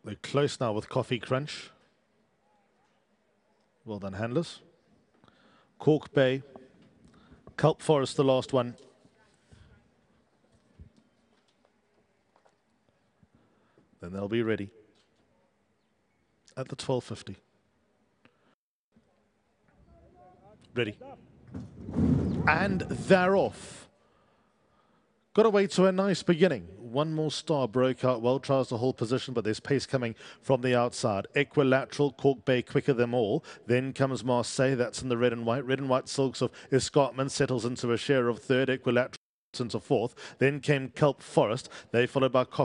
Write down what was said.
They're close now with Coffee Crunch. Well done, handlers. Cork Bay. Kelp Forest, the last one. Then they'll be ready at the 12:50. Ready. And they're off. Got away to a nice beginning. One more star broke out well, tries to hold position, but there's pace coming from the outside. Equilateral, Cork Bay quicker than all. Then comes Marseille, that's in the red and white. Red and white silks of Escarpment settles into a share of third. Equilateral into fourth. Then came Kelp Forest. They followed by Coffee